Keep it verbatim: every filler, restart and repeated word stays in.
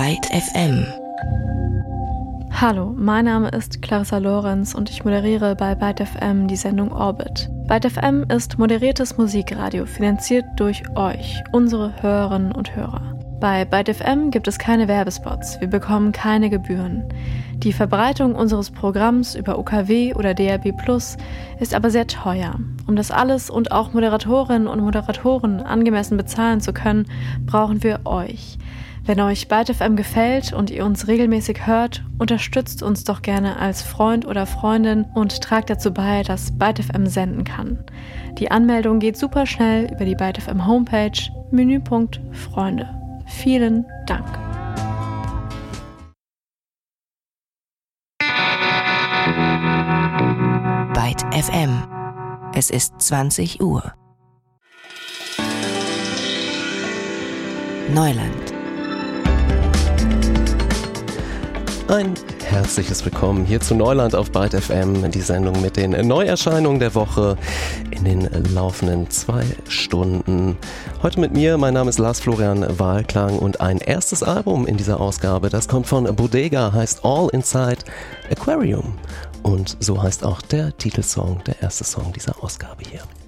Byte F M. Hallo, mein Name ist Clarissa Lorenz und ich moderiere bei Byte F M die Sendung Orbit. Byte F M ist moderiertes Musikradio, finanziert durch euch, unsere Hörerinnen und Hörer. Bei Byte F M gibt es keine Werbespots, wir bekommen keine Gebühren. Die Verbreitung unseres Programms über U K W oder D A B plus, ist aber sehr teuer. Um das alles und auch Moderatorinnen und Moderatoren angemessen bezahlen zu können, brauchen wir euch. Wenn euch Byte F M gefällt und ihr uns regelmäßig hört, unterstützt uns doch gerne als Freund oder Freundin und tragt dazu bei, dass Byte F M senden kann. Die Anmeldung geht super schnell über die Byte F M Homepage, Menüpunkt Freunde. Vielen Dank. Byte F M. Es ist zwanzig Uhr. Neuland. Ein herzliches Willkommen hier zu Neuland auf Byte F M, die Sendung mit den Neuerscheinungen der Woche in den laufenden zwei Stunden. Heute mit mir, mein Name ist Lars Florian Wahlklang und ein erstes Album in dieser Ausgabe, das kommt von Bodega, heißt All Inside Aquarium. Und so heißt auch der Titelsong, der erste Song dieser Ausgabe hier.